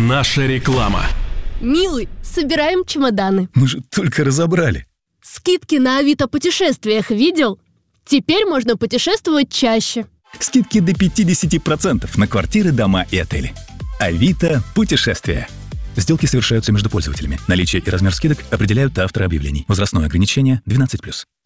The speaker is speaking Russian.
Наша реклама. Милый, собираем чемоданы. Мы же только разобрали. Скидки на Авито путешествиях видел? Теперь можно путешествовать чаще. Скидки до 50% на квартиры, дома и отели. Авито путешествия. Сделки совершаются между пользователями. Наличие и размер скидок определяют авторы объявлений. Возрастное ограничение 12+.